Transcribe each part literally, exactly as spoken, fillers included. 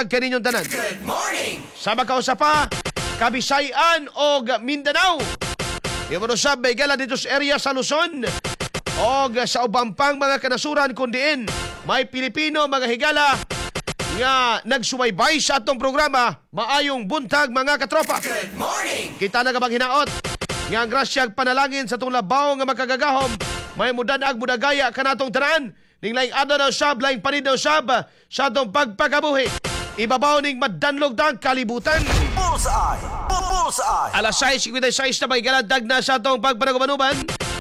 buntag kaninyong tanan. Good morning! Sa magkausapa, Kabisayan o Mindanao. Yung sab may gala dito sa area sa Luzon. O sa ubang pang mga kanasuran kundiin. May Pilipino mga higala nga nagsubaybay sa atong programa. Maayong buntag mga katropa. Good morning! Kita na kabang hinaot nga ang grasyag panalangin sa itong labaw nga makagagahom. May mudanag mudagaya kanatong tanan. Ning laing ano daw sab, laing panid daw sab sa itong pagpagabuhi. Ibabaw ning madanlog ng kalibutan. Bullseye! Bullseye! Alas sais fifty-six na may galadag na sa itong pagpanagumanuban.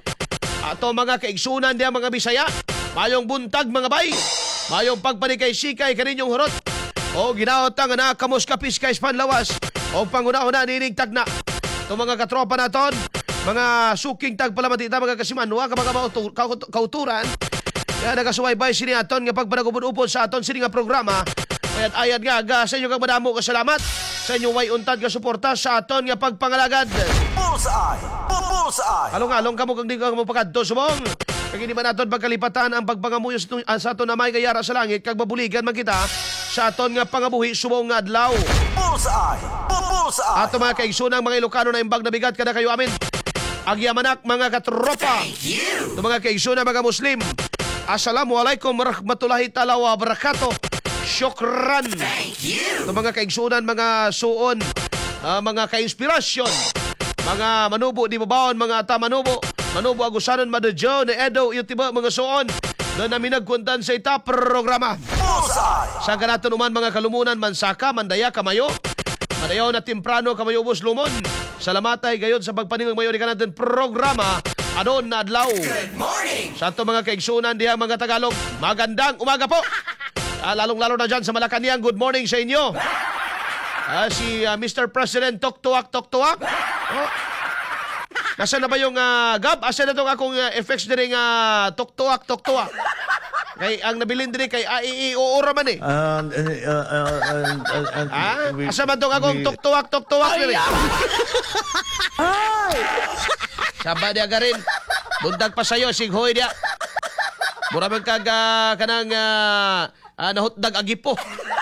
Ato mga kaigsunan diya mga Bisaya. Mayong buntag mga bay. Mayong pagpanikay-sikay kaninyong hurot. O ginaot ang na kamos kapiskay panlawas. O pangunahuna nining tagna. Ito mga katropa naton. Mga suking tagpalamatita mga kasimanwa ka mga mautur- kaut- kauturan. Kaya nagasuwaybay sini aton nga pagpanagubun-upon sa aton sini nga programa. Kaya't ayad nga aga sa inyo kang madamo kasalamat. Sa inyo way untad nga suporta sa aton nga pagpangalagad. Bullseye! Bullseye! Along-along kamo kang di ka mo pagkadto subong. Kag hindi man aton pagkalipatan ang pagpangamuyo sa, uh, sa aton na may gayara sa langit kag mabuligan man kita sa aton nga pangabuhi subong nga adlaw. Bullseye! Bullseye! Ato mga kaigsunang mga Ilocano na imbag na bigat kada kayo amin. Agyamanak mga katropa. Thank you! Ito mga kaigsunang mga Muslim. Assalamualaikum warahmatullahi ta'ala wa barakatuh. Syukran. Thank you! Ito mga kaigsunan, mga suon, uh, mga kainspirasyon, mga manubo di babaon, mga tamanubo, manubo agusanon madadyo na edo yutiba mga suon na namin nagkuntan sa ita programa. Bullseye! Sa ganaton uman mga kalumunan, mansaka, mandaya, kamayo, madayaw na timprano, kamayo ubos lumon. Salamatay gayon sa pagpaningang mayo ni kanaton programa. Anon na adlaw. Good morning! Sa ito mga kaigsunan diha mga Tagalog, magandang umaga po. Ah, lalong-lalo na dyan sa Malacanang, good morning sa inyo. Ah, si uh, Mister President Toktuak Toktuak. Oh. Nasaan na ba yung uh, Gab? Asa na itong akong uh, effects na rin uh, Toktuak Toktuak? Kay, ang nabilin din kay A I I uura man eh. Uh, uh, uh, uh, uh, uh, Ah, we- asa man itong akong we- Toktuak Toktuak na rin. Saba niya ka rin. Bundag pa sa'yo, sighoy niya. Mura man kag uh, kanang uh, uh, nahutdag agipo.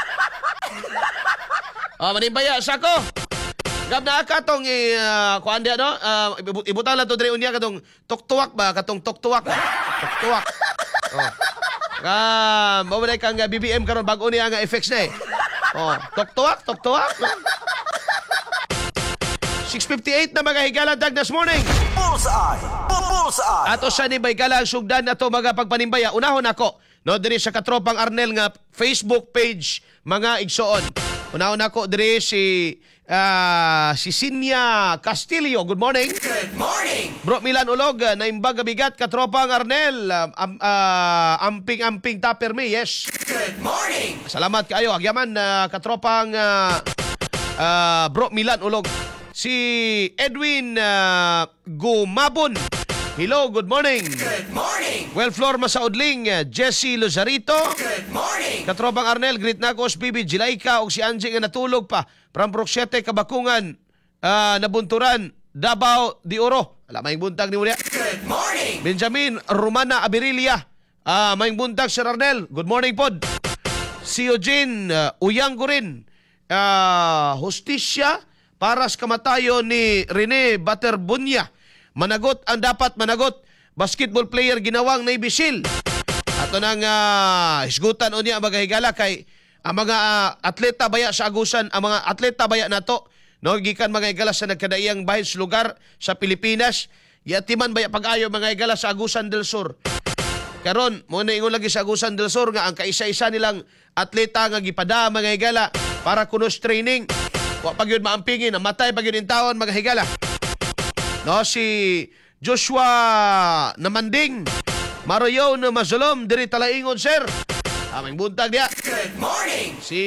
Ah, manimbaya sa ko. Gab na ka tong uh, kuan dia no? Uh, ibutang lang to dire unya katong tuktuwak ba katong tuktuwak. Tuktuwak. Oh. Ah, mo man kang B B M karon bag-o niya nga effects na eh. Oh, tuktuwak, tuktuwak. No? six fifty-eight na mga higala dag this morning. Bullseye! Bullseye! Ato sa ni Baykala sugdan na to mga pagpanimbaya. Unahon ako, no, diri sa katropang Arnel nga Facebook page mga igsoon. Unahon ako diri si uh, si Sinya Castillo. Good morning. Good morning! Bro Milan Ulog, uh, naimbag bigat katropang Arnel. Um, um, uh, amping-amping taper me, yes. Good morning! Salamat kayo. Agyaman uh, katropang uh, uh, Bro Milan Ulog. Si Edwin uh, Gumabon. Hello, good morning. Good morning! Well, Flor Masaudling, uh, Jesse Lozarito, Good morning! Katropang Arnel, greet na ko si Bibi Jilaika o si Angie nga natulog pa. From Proxete, Kabakungan, uh, Nabunturan, Davao, Di Oro. Alam, may buntag ni Ulia. Good morning! Benjamin Romana Abirilia, uh, may buntag si Arnel. Good morning, pod. Si Eugene uh, Uyanggurin, uh, Hostisya, paras kamatayo ni Rene Baterbunya. Managot ang dapat managot. Basketball player ginawang Navy Seal. Ato nang uh, isgutan o niya mga higala kay ang mga uh, atleta baya sa agusan, ang mga atleta baya nato, no, gikan mga higala sa nagkadaiyang bahin sa lugar sa Pilipinas. Yatiman baya pag-ayo mga higala sa Agusan del Sur. Karon, mo na ingon lagi sa Agusan del Sur nga ang kaisa-isa nilang atleta nga gipada mga higala para kunos training. Wa pag yun maampingin, namatay pag yun in taon, mga higala. No, si Joshua Namanding, Mario na Mazulom, diri Talaingon, sir. Aming buntag niya. Good morning! Si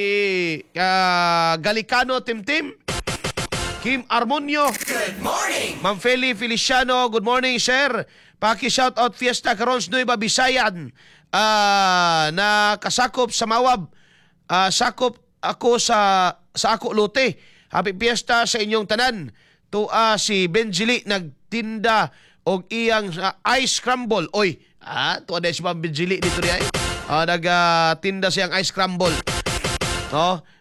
uh, Galicano Timtim, Kim Armonio, Good morning! Ma'am Feli Feliciano, good morning, sir. Paki-shout out fiesta karon sa Nueva Bisayan uh, na kasakop sa Mawab. Uh, sakop ako sa sa ako lote. Happy fiesta sa inyong tanan. Tua si Benjili nagtinda og iyang uh, ice crumble. Oy, ah, tuwa na si Ma'am Benjili dito niya. Eh. Uh, nagtinda uh, siyang ice crumble. No?